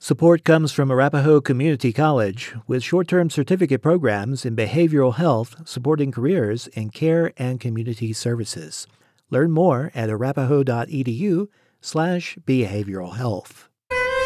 Support comes from Arapahoe Community College with short-term certificate programs in behavioral health supporting careers in care and community services. Learn more at arapahoe.edu/behavioral health.